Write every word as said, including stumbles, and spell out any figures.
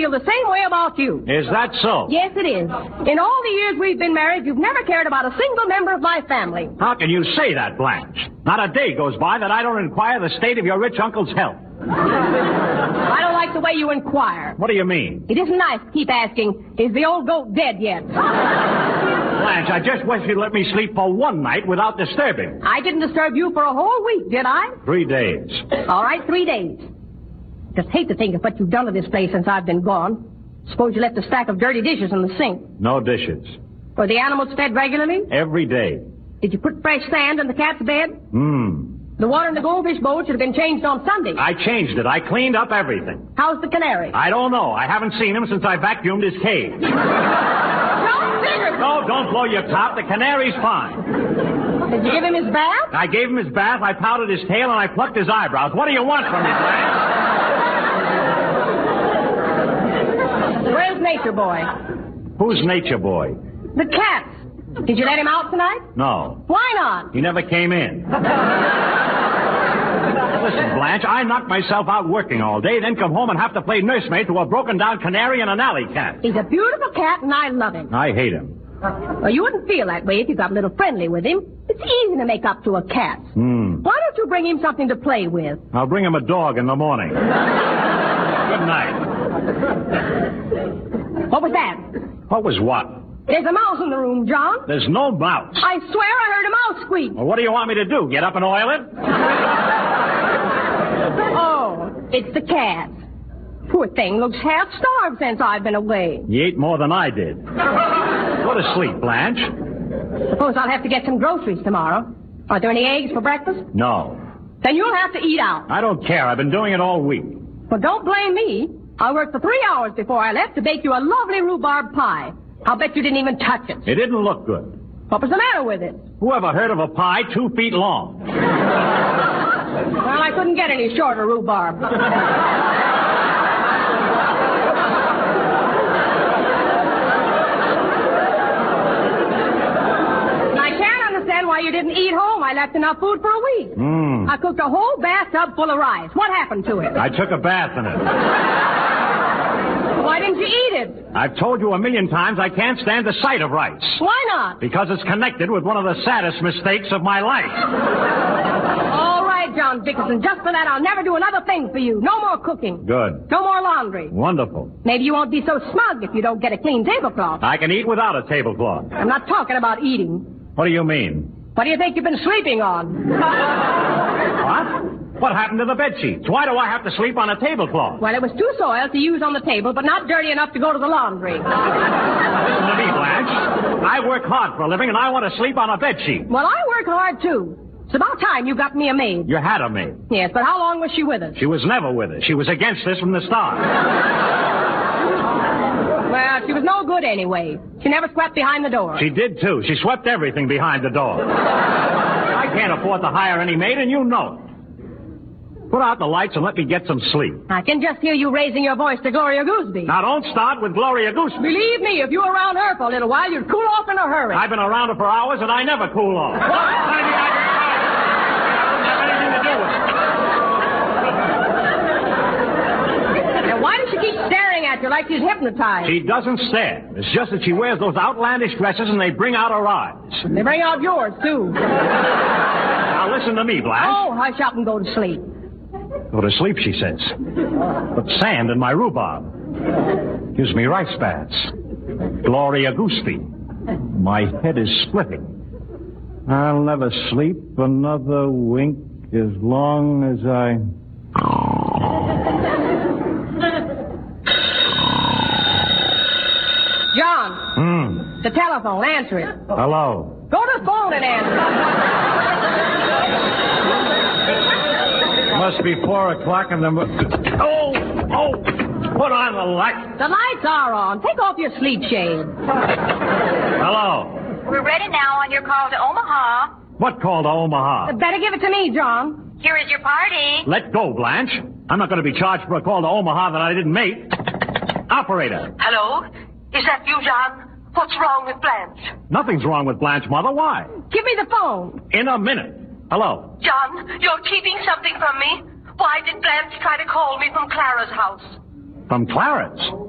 feel the same way about you. Is that so? Yes, it is. In all the years we've been married, you've never cared about a single member of my family. How can you say that, Blanche? Not a day goes by that I don't inquire the state of your rich uncle's health. I don't like the way you inquire. What do you mean? It isn't nice to keep asking, is the old goat dead yet? Blanche, I just wish you'd let me sleep for one night without disturbing. I didn't disturb you for a whole week, did I? Three days. All right, three days. Just hate to think of what you've done to this place since I've been gone. Suppose you left a stack of dirty dishes in the sink. No dishes. Were the animals fed regularly? Every day. Did you put fresh sand in the cat's bed? Hmm. The water in the goldfish bowl should have been changed on Sunday. I changed it. I cleaned up everything. How's the canary? I don't know. I haven't seen him since I vacuumed his cage. Don't figure. No, don't blow your top. The canary's fine. Did you give him his bath? I gave him his bath, I powdered his tail, and I plucked his eyebrows. What do you want from me, Blanche? Where's Nature Boy? Who's Nature Boy? The cat. Did you let him out tonight? No. Why not? He never came in. Listen, Blanche, I knock myself out working all day, then come home and have to play nursemaid to a broken-down canary and an alley cat. He's a beautiful cat, and I love him. I hate him. Well, you wouldn't feel that way if you got a little friendly with him. It's easy to make up to a cat. Hmm. Why don't you bring him something to play with? I'll bring him a dog in the morning. Good night. What was that? What was what? There's a mouse in the room, John. There's no mouse. I swear I heard a mouse squeak. Well, what do you want me to do? Get up and oil it? Oh, it's the cat. Poor thing looks half starved since I've been away. He ate more than I did. Go to sleep, Blanche. Suppose I'll have to get some groceries tomorrow. Are there any eggs for breakfast? No. Then you'll have to eat out. I don't care. I've been doing it all week. Well, don't blame me. I worked for three hours before I left to bake you a lovely rhubarb pie. I'll bet you didn't even touch it. It didn't look good. What was the matter with it? Who ever heard of a pie two feet long? Well, I couldn't get any shorter rhubarb. I can't understand why you didn't eat home. I left enough food for a week. Mm. I cooked a whole bathtub full of rice. What happened to it? I took a bath in it. Why didn't you eat it? I've told you a million times I can't stand the sight of rice. Why not? Because it's connected with one of the saddest mistakes of my life. All right, John Dickerson. Just for that, I'll never do another thing for you. No more cooking. Good. No more laundry. Wonderful. Maybe you won't be so smug if you don't get a clean tablecloth. I can eat without a tablecloth. I'm not talking about eating. What do you mean? What do you think you've been sleeping on? What? What happened to the bedsheets? Why do I have to sleep on a tablecloth? Well, it was too soiled to use on the table, but not dirty enough to go to the laundry. Listen to me, Blanche. I work hard for a living, and I want to sleep on a bedsheet. Well, I work hard, too. It's about time you got me a maid. You had a maid. Yes, but how long was she with us? She was never with us. She was against us from the start. Well, she was no good anyway. She never swept behind the door. She did, too. She swept everything behind the door. I can't afford to hire any maid, and you know it. Put out the lights and let me get some sleep. I can just hear you raising your voice to Gloria Gooseby. Now, don't start with Gloria Gooseby. Believe me, if you were around her for a little while, you'd cool off in a hurry. I've been around her for hours, and I never cool off. What? I mean, I don't have anything to do with it. And why does she keep staring at you like she's hypnotized? She doesn't stare. It's just that she wears those outlandish dresses, and they bring out her eyes. They bring out yours, too. Now, listen to me, Blanche. Oh, hush up and go to sleep. Go to sleep, she says. Put sand in my rhubarb. Gives me rice baths. Gloria Gooseby. My head is splitting. I'll never sleep another wink as long as I... John. Hmm. The telephone. Answer it. Hello. Go to the phone and answer it. Must be four o'clock in the... Mo- oh! Oh! Put on the light. The lights are on. Take off your sleep shade. Hello. We're ready now on your call to Omaha. What call to Omaha? Better give it to me, John. Here is your party. Let go, Blanche. I'm not going to be charged for a call to Omaha that I didn't make. Operator. Hello? Is that you, John? What's wrong with Blanche? Nothing's wrong with Blanche, Mother. Why? Give me the phone. In a minute. Hello. John, you're keeping something from me? Why did Blanche try to call me from Clara's house? From Clarence.